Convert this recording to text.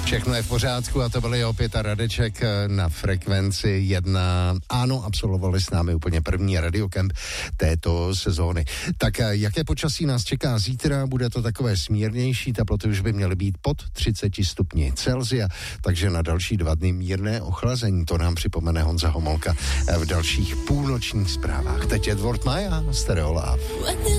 Všechno je v pořádku a to byly opět a Radeček na frekvenci 1. Ano, absolvovali s námi úplně první radiokemp této sezóny. Tak jaké počasí nás čeká zítra? Bude to takové smírnější, teploty už by měly být pod 30 stupni Celsia, takže na další 2 dny mírné ochlazení. To nám připomene Honza Homolka v dalších půlnočních zprávách. Teď Edward Maja, Stereo Love.